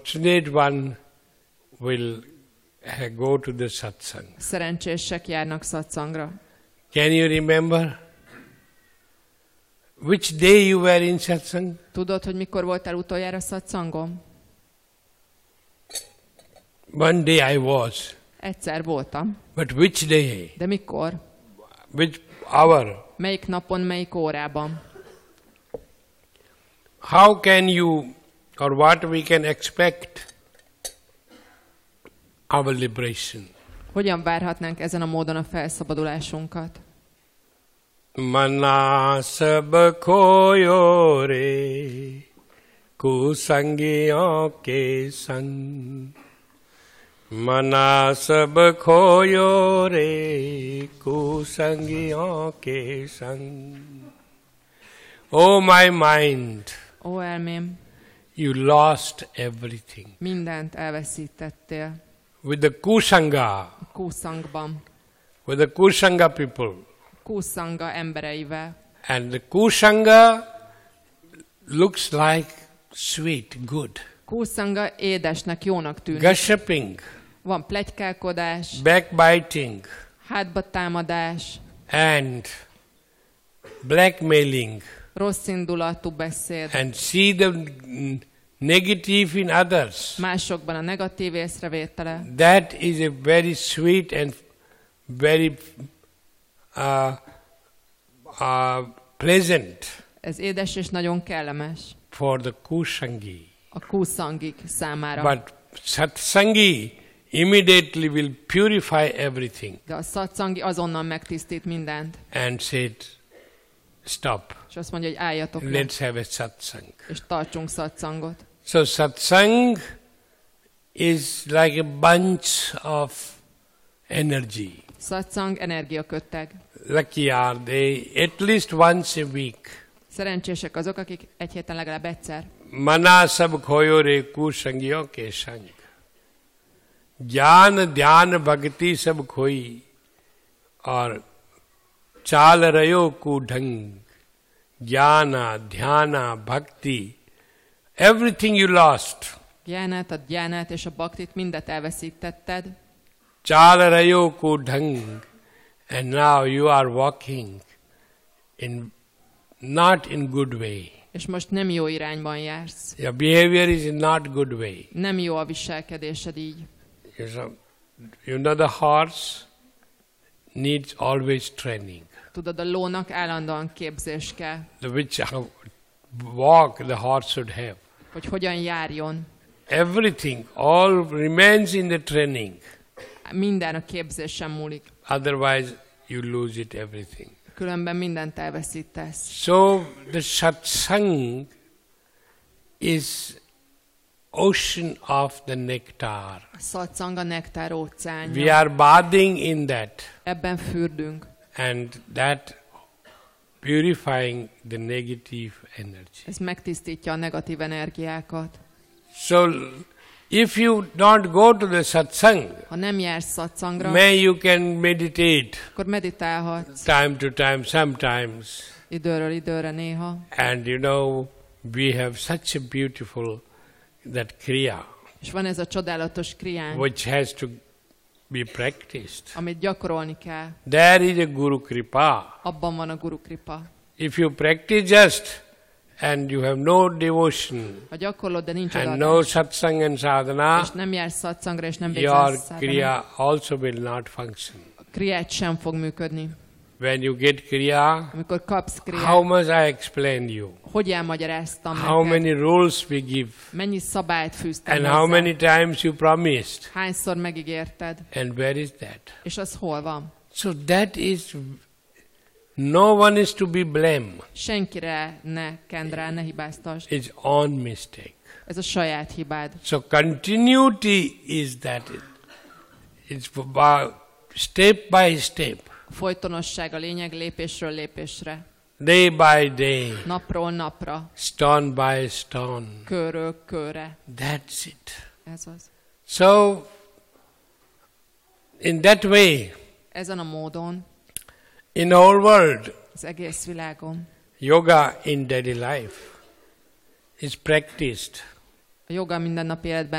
fortunate one will go to the satsang. Szerencsések járnak satsangra. Can you remember? Which day you were in satsang? Tudod, hogy mikor voltál utoljára satsangon? One day I was. Egyszer voltam. But which day? De mikor? Which hour? Melyik napon, melyik órában? How can you, or what we can expect our liberation? Hogyan várhatnánk ezen a módon a felszabadulásunkat? Manasab khoyo re kusangiyon ke sang. Manasab khoyo re kusangiyon ke sang. Oh my mind, Ó, elmém, you lost everything. mindent elveszítettél. With the kusanga, Kuszangban. with the kusanga people. Kuszanga embereivel. And the kusanga looks like sweet, good. Kuszanga édesnek, jónak tűnik. Gossiping, Van pletykálkodás, backbiting, hátba támadás, and blackmailing, rossz indulatú beszéd, and see the negative in others. másokban a negatív észrevétele. That is a very sweet and very pleasant Ez édes és nagyon kellemes for the kusangi. a kuszangik számára. But satsangi immediately will purify everything De a satsangi azonnal megtisztít mindent. and said, stop, És azt mondja, hogy álljatok le, let's have a satsang. és tartsunk satsangot. So satsang is like a bunch of energy. Satsang energiakötteg. Lucky are they at least once a week. Szerencsések azok, akik egy héten legalább egyszer. Mana sab khoyo re kusangyo ke sang. Jnana dhyan bhakti sab khoi. Aur chal rayo ku dhang. Jnana, dhyana, bhakti. Everything you lost. Gyánát, a gyánát és a baktit mindet elveszítetted. Chal rayo ku dhang. And now you are walking in not in good way. És most nem jó irányban jársz. Your behavior is in not good way. Nem jó a viselkedésed így. You know the horse needs always training. Tudod, a lónak állandóan képzés kell, Which walk the horse should have. hogy hogyan járjon. Everything, all remains in the training. Minden a képzésen múlik. Otherwise you lose it everything. Különben mindent elveszítesz. So the satsang is ocean of the nectar. A satsang a nektár óceánja. We are bathing in that, Ebben fürdünk. and that purifying the negative energy. Ez megtisztítja a negatív energiákat. So if you don't go to the satsang, Ha nem jársz satsangra, may you can meditate akkor meditálhatsz time to time, sometimes. időről időre néha. And you know, we have such a beautiful that kriya, És van ez a csodálatos kriánk, which has to be practiced. amit gyakorolni kell. There is a Guru Kripa. Abban van a Guru Kripa. If you practice just and you have no devotion Ha gyakorlod, de nincs and no odaadás, satsang and sadhana, és nem jársz satsangra, és nem your végzel szádhanát, kriya also will not function. a kriát sem fog működni. When you get kriya, Amikor kapsz how kriát, much I explain you, hogy elmagyaráztam how neked? many rules we give, Mennyi szabályt fűztem and how hozzá? many times you promised, Hányszor megígérted? and where is that? És az hol van? So that is, no one is to be blamed. Senkire ne kend rá, ne hibáztasd. It's own mistake. Ez a saját hibád. So continuity is that. It's about step by step, A folytonosság a lényeg, lépésről lépésre. day by day, Napról napra. stone by stone. Kőről kőre. That's it. Ez az. So, in that way, Ezen a módon in the whole world, az egész világon yoga in daily life is practiced. a joga mindennapi életben